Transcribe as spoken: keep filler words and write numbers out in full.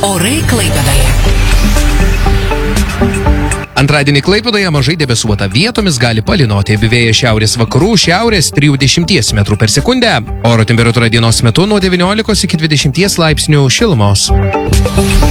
Orai Klaipėdoje. Antradienį Klaipėdoje mažai debesuota, vietomis gali palynoti, vėjas šiaurės vakarų, šiaurės trisdešimt metrų per sekundę. Oro temperatūra dienos metu nuo devyniolikos iki dvidešimties laipsnių šilumos.